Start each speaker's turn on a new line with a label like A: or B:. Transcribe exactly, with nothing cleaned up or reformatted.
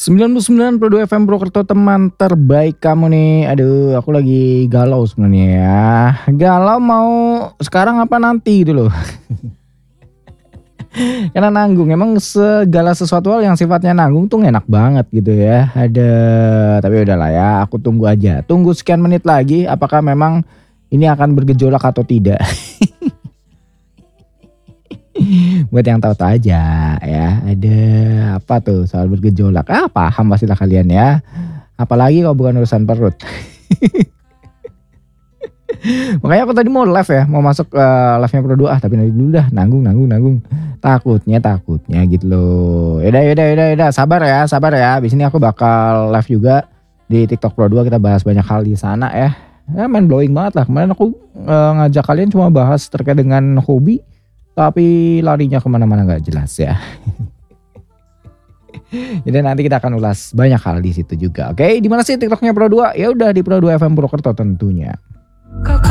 A: sembilan puluh sembilan koma dua F M Purwokerto, teman terbaik kamu nih. Aduh, aku lagi galau sebenarnya ya. Galau mau sekarang apa nanti gitu loh. Karena nanggung, emang segala sesuatu hal yang sifatnya nanggung tuh enak banget gitu ya. Ada, tapi udahlah ya, aku tunggu aja. Tunggu sekian menit lagi, apakah memang ini akan bergejolak atau tidak. Buat yang tahu-tahu aja ya. Ada apa tuh soal bergejolak? Ah, paham pastilah kalian ya. Apalagi kalau bukan urusan perut. Makanya aku tadi mau live ya, mau masuk uh, live-nya Pro dua, ah tapi nanti dulu dah, nanggung nanggung nanggung. Takutnya takutnya gitu loh. Yaudah yaudah yaudah yaudah, sabar ya, sabar ya. Abis ini aku bakal live juga di TikTok Pro dua, kita bahas banyak hal di sana ya. Ya main blowing banget lah. Kemarin aku uh, ngajak kalian cuma bahas terkait dengan hobi, tapi larinya kemana-mana nggak jelas ya. Jadi nanti kita akan ulas banyak hal di situ juga. Oke, di mana sih TikToknya Pro dua? Ya udah di Pro dua F M Purwokerto tentunya.